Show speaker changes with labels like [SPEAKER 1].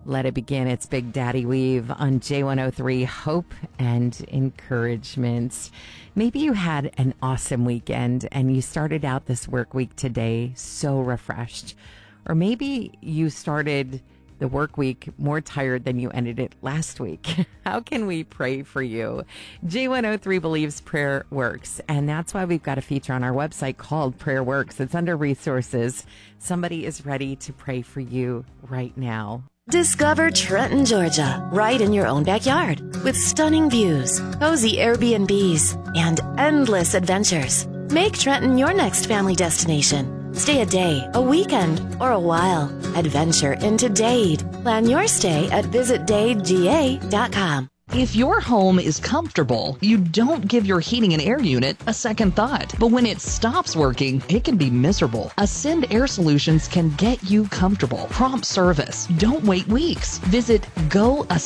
[SPEAKER 1] Let it begin. It's Big Daddy Weave on J103, Hope and Encouragement. Maybe you had an awesome weekend and you started out this work week today so refreshed. Or maybe you started the work week more tired than you ended it last week. How can we pray for you? J103 believes prayer works, and that's why we've got a feature on our website called Prayer Works. It's under resources. Somebody is ready to pray for you right now.
[SPEAKER 2] Discover Trenton, Georgia, right in your own backyard, with stunning views, cozy Airbnbs, and endless adventures. Make Trenton your next family destination. Stay a day, a weekend, or a while. Adventure into Dade. Plan your stay at visitdadega.com.
[SPEAKER 3] If your home is comfortable, you don't give your heating and air unit a second thought. But when it stops working, it can be miserable. Ascend Air Solutions can get you comfortable. Prompt service. Don't wait weeks. Visit